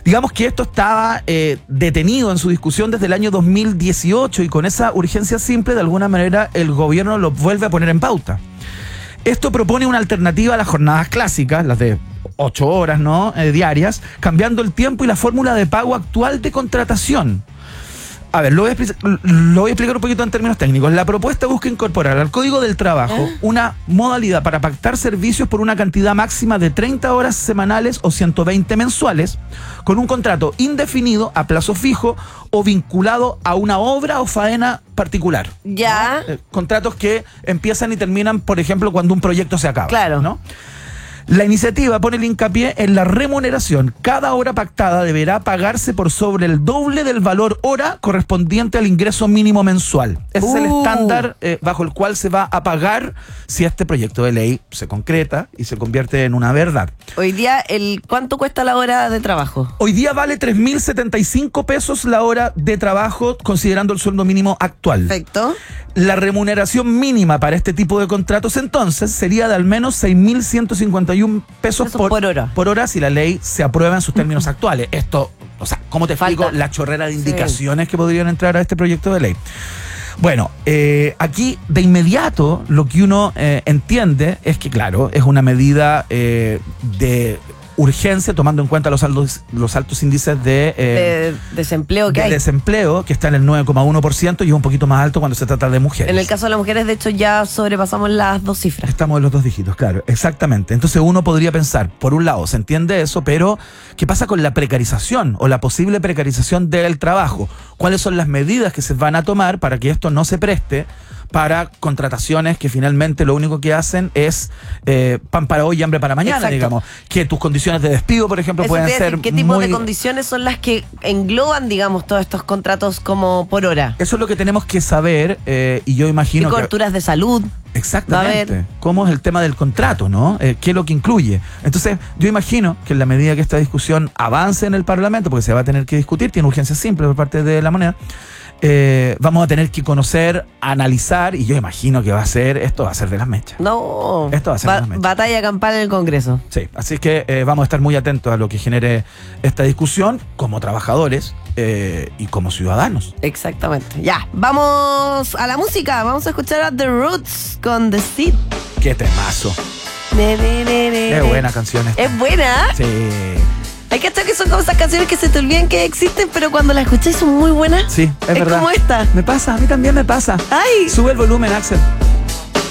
Digamos que esto estaba detenido en su discusión desde el año 2018 y con esa urgencia simple, de alguna manera, el gobierno lo vuelve a poner en pauta. Esto propone una alternativa a las jornadas clásicas, las de 8 horas, ¿no? Diarias, cambiando el tiempo y la fórmula de pago actual de contratación. A ver, lo voy a explicar un poquito en términos técnicos. La propuesta busca incorporar al Código del Trabajo una modalidad para pactar servicios por una cantidad máxima de 30 horas semanales o 120 mensuales, con un contrato indefinido a plazo fijo o vinculado a una obra o faena particular. Ya. ¿No? Contratos que empiezan y terminan, por ejemplo, cuando un proyecto se acaba. Claro. ¿No? La iniciativa pone el hincapié en la remuneración. Cada hora pactada deberá pagarse por sobre el doble del valor hora correspondiente al ingreso mínimo mensual. Ese es el estándar bajo el cual se va a pagar si este proyecto de ley se concreta y se convierte en una verdad. Hoy día, ¿cuánto cuesta la hora de trabajo? Hoy día vale 3.075 pesos la hora de trabajo, considerando el sueldo mínimo actual. Perfecto. La remuneración mínima para este tipo de contratos entonces sería de al menos 6.151 pesos por hora. Por hora si la ley se aprueba en sus términos actuales. Esto, o sea, ¿cómo te explico la chorrera de indicaciones que podrían entrar a este proyecto de ley? Bueno, aquí de inmediato lo que uno entiende es que, claro, es una medida de urgencia, tomando en cuenta los altos índices de desempleo que hay. Desempleo, que está en el 9,1% y es un poquito más alto cuando se trata de mujeres. En el caso de las mujeres, de hecho, ya sobrepasamos las 2 cifras. Estamos en los 2 dígitos, claro, exactamente. Entonces uno podría pensar, por un lado, se entiende eso, pero ¿qué pasa con la precarización o la posible precarización del trabajo? ¿Cuáles son las medidas que se van a tomar para que esto no se preste para contrataciones que finalmente lo único que hacen es pan para hoy y hambre para mañana? Exacto. Digamos? Que tus condiciones de despido, por ejemplo, pueden ser ¿Qué tipo de condiciones son las que engloban, digamos, todos estos contratos como por hora? Eso es lo que tenemos que saber, y yo imagino ¿Qué coberturas de salud? Exactamente. ¿Cómo es el tema del contrato, no? ¿Qué es lo que incluye? Entonces, yo imagino que en la medida que esta discusión avance en el Parlamento, porque se va a tener que discutir, tiene urgencia simple por parte de la moneda, vamos a tener que conocer, analizar, y yo imagino que esto va a ser de las mechas. No. Esto va a ser de las mechas. Batalla campal en el Congreso. Sí, así que vamos a estar muy atentos a lo que genere esta discusión como trabajadores y como ciudadanos. Exactamente. Ya, vamos a la música. Vamos a escuchar a The Roots con The Seed. ¡Qué temazo! Qué buena canción esta. ¿Es buena? Sí. Hay que achar que son como esas canciones que se te olvidan que existen, pero cuando las escucháis son muy buenas. Sí, es verdad. Es como esta. Me pasa, a mí también me pasa. ¡Ay! Sube el volumen, Axel.